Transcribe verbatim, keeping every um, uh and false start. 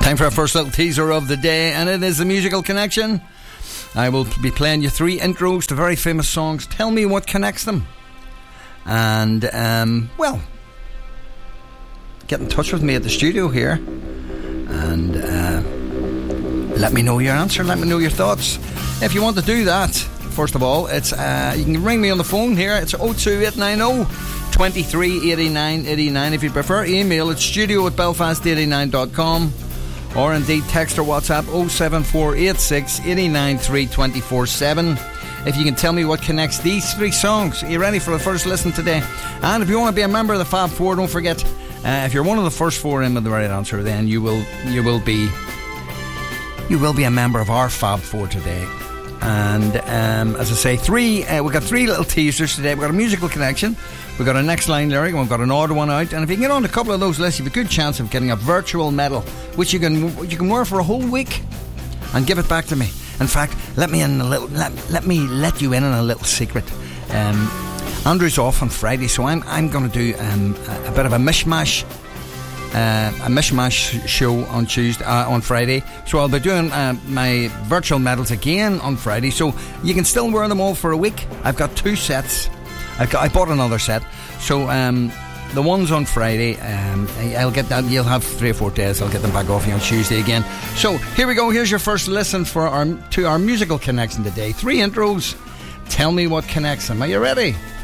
Time for our first little teaser of the day, and it is the Musical Connection. I will be playing you three intros to very famous songs. Tell me what connects them. And, um, well, get in touch with me at the studio here and uh, let me know your answer, let me know your thoughts. If you want to do that, first of all, it's uh, you can ring me on the phone here. It's oh two eight nine oh, two three eight nine eight nine. If you prefer, email at studio at belfast eighty-nine dot com, or indeed text or WhatsApp oh seven four eight six eight nine three two four seven. If you can tell me what connects these three songs. Are you ready for the first listen today? And if you want to be a member of the Fab Four, don't forget, uh, if you're one of the first four in with the right answer, then you will you will be you will be a member of our Fab Four today. And um, as I say, three uh, we've got three little teasers today. We've got a musical connection, we've got a next line lyric, and we've got an odd one out. And if you can get on a couple of those lists, you have a good chance of getting a virtual medal, which you can you can wear for a whole week and give it back to me. In fact, let me in a little. Let, let me let you in on a little secret. Um, Andrew's off on Friday, so I'm I'm going to do um, a, a bit of a mishmash, uh, a mishmash show on Tuesday, uh, on Friday. So I'll be doing uh, my virtual medals again on Friday. So you can still wear them all for a week. I've got two sets. I've got, I bought another set. So. Um, The ones on Friday, um, I'll get that. You'll have three or four days. I'll get them back off you on Tuesday again. So here we go. Here's your first listen for our to our musical connection today. Three intros. Tell me what connects them. Are you ready?